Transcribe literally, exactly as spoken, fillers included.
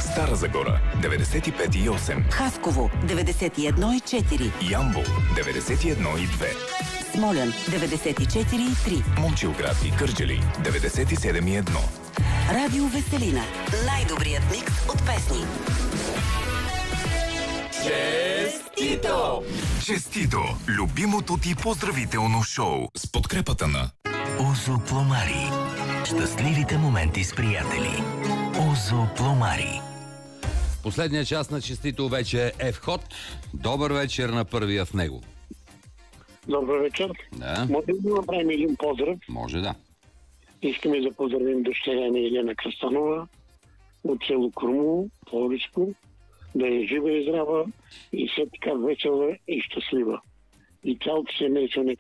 Стара Загора деветдесет и пет и осем, Хасково деветдесет и едно и четири, Ямбол деветдесет и едно и две, Смолян деветдесет и четири и три, Момчилград и Кърджали деветдесет и седем и едно. Радио Веселина. Най-добрият микс от песни. Честито! Честито! Любимото ти поздравително шоу с подкрепата на Озо Пломари. Щастливите моменти с приятели. Озо Пломари. Последния час на Честито вече е в ход. Добър вечер на първия в него. Добър вечер. Да. Може да направим един поздрав. Може да. Искаме да поздравим дъщеря на Елена Кръстанова от село Крумово, Пловдивско, да е жива и здрава и все така весела и щастлива. И цялото семейство